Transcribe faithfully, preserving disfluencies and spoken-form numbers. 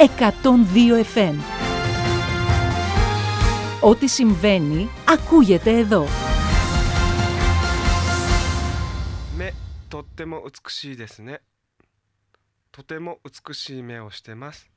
εκατόν δύο εφ εμ. Ό,τι συμβαίνει ακούγεται εδώ. 目とっても美しいですね。とても美しい目をしてます。